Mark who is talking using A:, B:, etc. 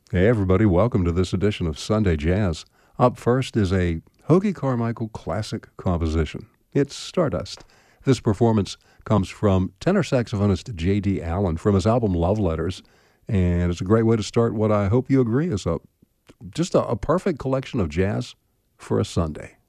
A: Hey, everybody, welcome to this edition of Sunday Jazz. Up first is a Hoagie Carmichael classic composition. It's Stardust. This performance comes from tenor saxophonist J.D. Allen from his album Love Letters, and it's a great way to start what I hope you agree is just a perfect collection of jazz for a Sunday.